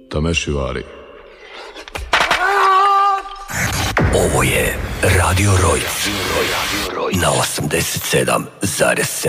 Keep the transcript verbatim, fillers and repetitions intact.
Tamešivari. Ovo je Radio Rojc na osamdeset sedam zarez sedam.